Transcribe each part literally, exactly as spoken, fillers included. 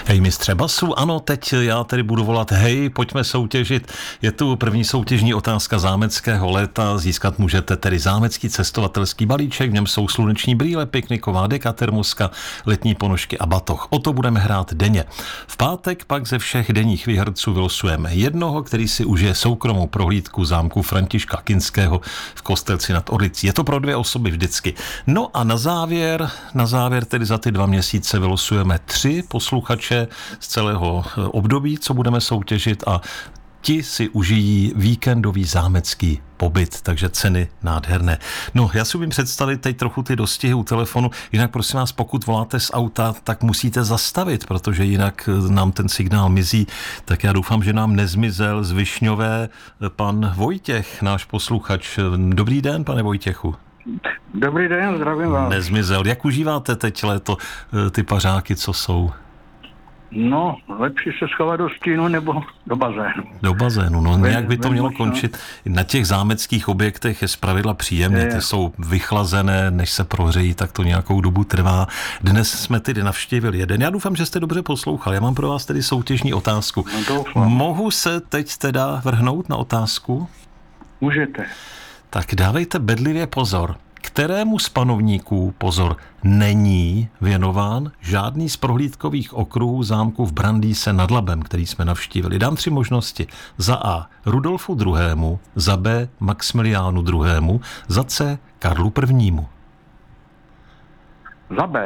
Hej mistře basu, ano, teď já tedy budu volat hej, pojďme soutěžit. Je tu první soutěžní otázka zámeckého léta. Získat můžete tedy zámecký cestovatelský balíček, v něm jsou sluneční brýle, pikniková deka, termoska, letní ponožky a batoh. O to budeme hrát denně. V pátek pak ze všech denních výherců vylosujeme jednoho, který si užije soukromou prohlídku zámku Františka Kinského v Kostelci nad Orlicí. Je to pro dvě osoby vždycky. No a na závěr, na závěr tedy za ty dva měsíce vylosujeme tři posluchače z celého období, co budeme soutěžit, a ti si užijí víkendový zámecký pobyt, takže ceny nádherné. No, já si umím představit teď trochu ty dostihy u telefonu, jinak prosím vás, pokud voláte z auta, tak musíte zastavit, protože jinak nám ten signál mizí. Tak já doufám, že nám nezmizel z Višňové pan Vojtěch, náš posluchač. Dobrý den, pane Vojtěchu. Dobrý den, zdravím vás. Nezmizel. Jak užíváte teď léto ty pařáky, co jsou? No, lepší se schovat do stínu nebo do bazénu. Do bazénu, no nějak by to mělo končit. Na těch zámeckých objektech je zpravidla příjemně, ty jsou vychlazené, než se prohřejí, tak to nějakou dobu trvá. Dnes jsme tedy navštívili jeden. Já doufám, že jste dobře poslouchal. Já mám pro vás tedy soutěžní otázku. No, mohu se teď teda vrhnout na otázku? Můžete. Tak dávejte bedlivě pozor. Kterému z panovníků, pozor, není věnován žádný z prohlídkových okruhů zámku v Brandýse nad Labem, který jsme navštívili? Dám tři možnosti. Za A. Rudolfu druhému, za B. Maximiliánu druhému, za C. Karlu prvnímu. Za B.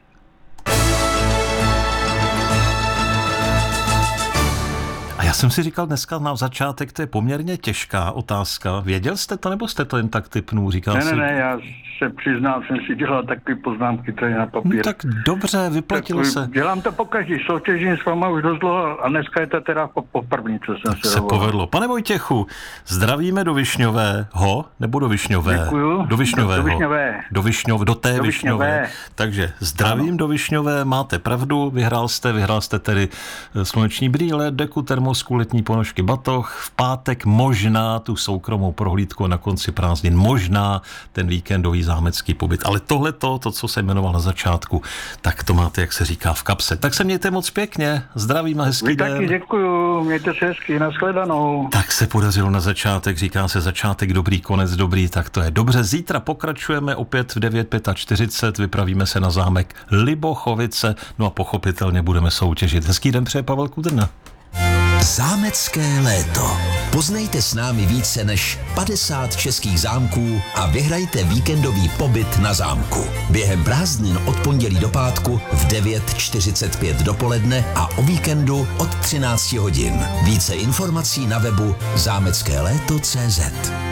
A já jsem si říkal dneska na začátek, to je poměrně těžká otázka. Věděl jste to, nebo jste to jen tak tipnul? Říkal ne, si... ne, ne, já se přiznám, jsem si dělal takové poznámky, to je na papír. No, tak dobře, vyplatilo tak, se. Dělám to po každý, soutěžím s váma už dost dlouho a dneska je to teda po, po první, co jsem tak se se dovolil. Povedlo. Pane Vojtěchu, zdravíme do Višňového, nebo do Višňové? Děkuju. Do Višňového. Do Višňové. Do Višňové, do té do Višňové. Višňové. Takže zdravím ano. Do Višňové, máte pravdu, vyhrál jste, vyhrál jste tedy sluneční brýle, deku, termosku, letní ponožky, batoh. V pátek možná tu soukromou prohlídku na konci prázdnin, možná ten víkendový zámecký pobyt. Ale tohle to, to, co jsem jmenoval na začátku, tak to máte, jak se říká, v kapse. Tak se mějte moc pěkně, zdravím a hezký Vy den. taky děkuju, mějte se hezky, nashledanou. Tak se podařilo na začátek, říká se začátek dobrý, konec dobrý, tak to je dobře. Zítra pokračujeme opět v devět čtyřicet pět, vypravíme se na zámek Libochovice, no a pochopitelně budeme soutěžit. Hezký den přeje Pavel Kudrna. Zámecké léto. Poznejte s námi více než padesát českých zámků a vyhrajte víkendový pobyt na zámku. Během prázdnin od pondělí do pátku v devět čtyřicet pět dopoledne a o víkendu od třináct hodin. Více informací na webu zámecké léto tečka cé zet.